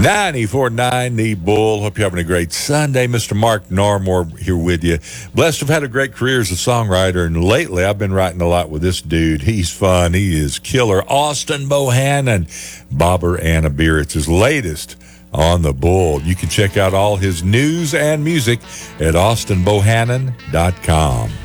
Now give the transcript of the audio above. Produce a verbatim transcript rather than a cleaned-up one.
ninety-four point nine The Bull. Hope you're having a great Sunday. Mister Mark Narmore here with you. Blessed to have had a great career as a songwriter, and lately I've been writing a lot with this dude. He's fun. He is killer. Austin Bohannon, Bobber and a Beer. It's his latest on The Bull. You can check out all his news and music at austin bohannon dot com.